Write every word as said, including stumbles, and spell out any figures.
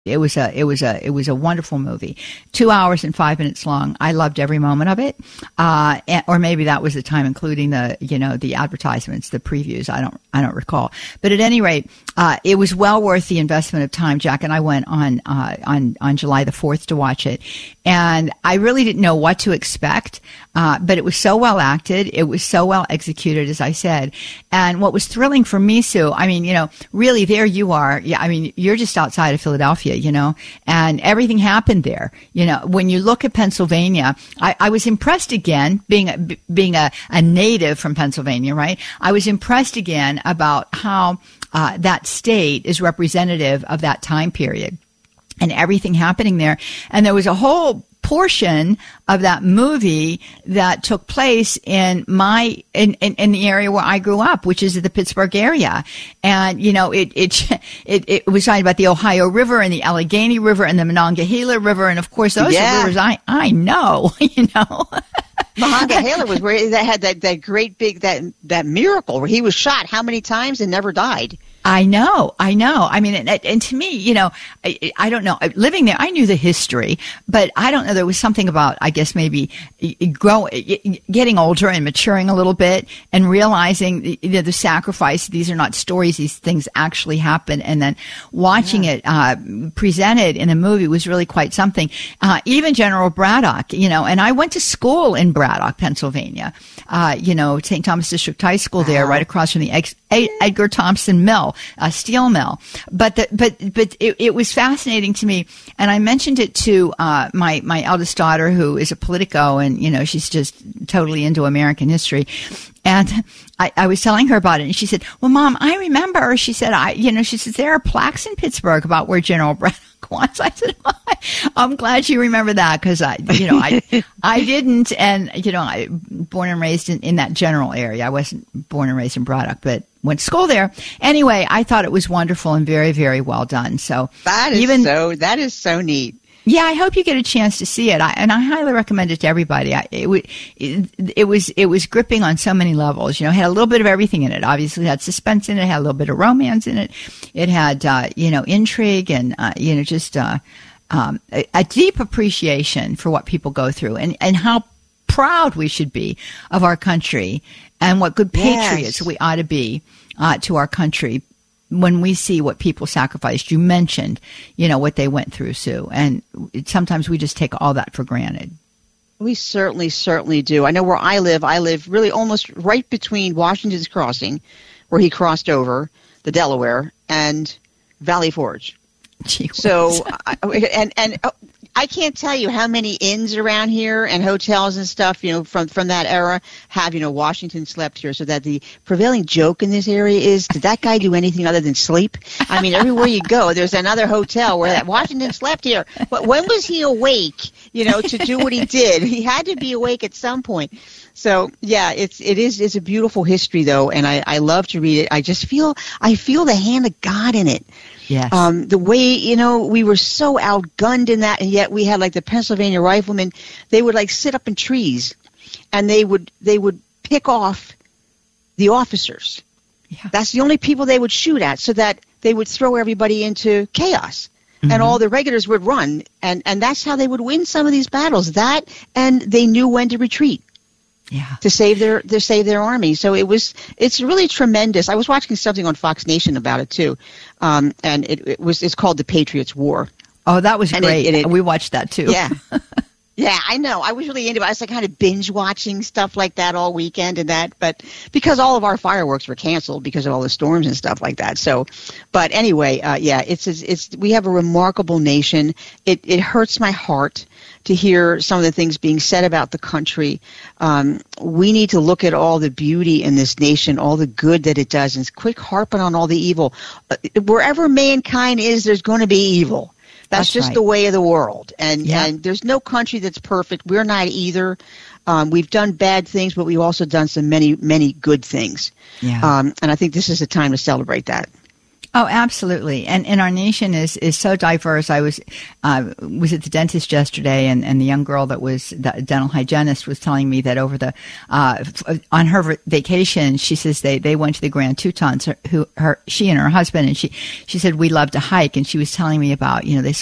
It was a, it was a, it was a wonderful movie. Two hours and five minutes long. I loved every moment of it. Uh, and, or maybe that was the time, including the, you know, the advertisements, the previews. I don't, I don't recall. But at any rate, uh, it was well worth the investment of time. Jack and I went on, uh, on, on July the fourth to watch it. And I really didn't know what to expect. Uh, but it was so well acted. It was so well executed, as I said. And what was thrilling for me, Sue, I mean, you know, really there you are. Yeah. I mean, you're just outside of Philadelphia, you know, and everything happened there. You know, when you look at Pennsylvania, I, I was impressed again, being a, being a, a native from Pennsylvania, right? I was impressed again about how uh, that state is representative of that time period and everything happening there. And there was a whole portion of that movie that took place in my in, in, in the area where I grew up, which is the Pittsburgh area. And you know, it it it, it was talking about the Ohio River and the Allegheny River and the Monongahela River, and of course those yeah. are rivers I I know, you know. Monongahela was where they had that, that great big that that miracle where he was shot how many times and never died. I know, I know. I mean, and, and to me, you know, I, I don't know. Living there, I knew the history, but I don't know. There was something about, I guess, maybe grow, getting older and maturing a little bit, and realizing the, the, the sacrifice. These are not stories; these things actually happen. And then watching yeah. it uh, presented in a movie was really quite something. Uh, even General Braddock, you know, and I went to school in Braddock, Pennsylvania. Uh, you know, Saint Thomas District High School there, wow. right across from the Ed- Edgar Thompson Mill. A steel mill, but the, but but it, it was fascinating to me, and I mentioned it to uh, my my eldest daughter, who is a Politico, and you know she's just totally into American history, and I, I was telling her about it, and she said, "Well, Mom, I remember." She said, "I you know," she said, "there are plaques in Pittsburgh about where General Braddock was." I said, well, "I'm glad you remember that, because I you know I I didn't, and you know I born and raised in, in that general area. I wasn't born and raised in Braddock, but went to school there. Anyway, I thought it was wonderful and very, very well done. So that is even, so that is so neat. Yeah, I hope you get a chance to see it, I, and I highly recommend it to everybody. I, it, it, it was it was gripping on so many levels. You know, it had a little bit of everything in it. Obviously, it had suspense in it. It had a little bit of romance in it. It had uh, you know intrigue and uh, you know just uh, um, a, a deep appreciation for what people go through, and and how proud we should be of our country, and what good patriots yes. we ought to be uh, to our country when we see what people sacrificed. You mentioned, you know, what they went through, Sue, and sometimes we just take all that for granted. We certainly, certainly do. I know where I live, I live really almost right between Washington's Crossing, where he crossed over the Delaware, and Valley Forge. Gee so, and, and, uh, I can't tell you how many inns around here and hotels and stuff, you know, from, from that era have, you know, Washington slept here. So that the prevailing joke in this area is, did that guy do anything other than sleep? I mean, everywhere you go, there's another hotel where that Washington slept here. But when was he awake, you know, to do what he did? He had to be awake at some point. So, yeah, it's, it is, it's a beautiful history though. And I, I love to read it. I just feel, I feel the hand of God in it. Yes. Um, the way, you know, we were so outgunned in that, and yet we had like the Pennsylvania riflemen, they would like sit up in trees and they would, they would pick off the officers. Yeah. That's the only people they would shoot at, so that they would throw everybody into chaos. Mm-hmm. And all the regulars would run, and, and that's how they would win some of these battles. That, and they knew when to retreat. Yeah. To save their to save their army. So it was it's really tremendous. I was watching something on Fox Nation about it too, um, and it, it was it's called The Patriots' War. Oh, that was and great. It, it, we watched that too. Yeah, yeah, I know. I was really into it. I was like kind of binge watching stuff like that all weekend and that, but because all of our fireworks were canceled because of all the storms and stuff like that. So, but anyway, uh, yeah, it's, it's it's we have a remarkable nation. It it hurts my heart to hear some of the things being said about the country. Um, we need to look at all the beauty in this nation, all the good that it does, and quit harping on all the evil. Uh, wherever mankind is, there's going to be evil. That's, that's just right. the way of the world. And, yeah. and there's no country that's perfect. We're not either. Um, we've done bad things, but we've also done some many, many good things. Yeah. Um, and I think this is the time to celebrate that. Oh, absolutely. And and our nation is, is so diverse. I was uh, was at the dentist yesterday, and, and the young girl that was the dental hygienist was telling me that over the uh, on her vacation, she says they, they went to the Grand Tetons. Who her she and her husband, and she she said we love to hike, and she was telling me about, you know, they